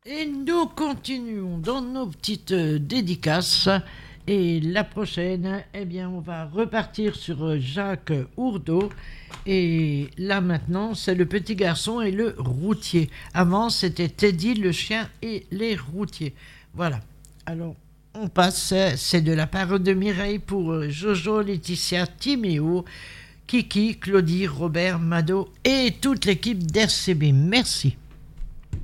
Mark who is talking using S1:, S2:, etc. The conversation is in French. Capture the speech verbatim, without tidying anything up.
S1: Et nous continuons dans nos petites euh, dédicaces. Et la prochaine, eh bien, on va repartir sur euh, Jacques Ourdeau. Et là maintenant, c'est le petit garçon et le routier. Avant, c'était Teddy, le chien et les routiers. Voilà. Alors, on passe. C'est de la part de Mireille pour euh, Jojo, Laetitia, Timéo, Kiki, Claudie, Robert, Mado et toute l'équipe d'R C B. Merci.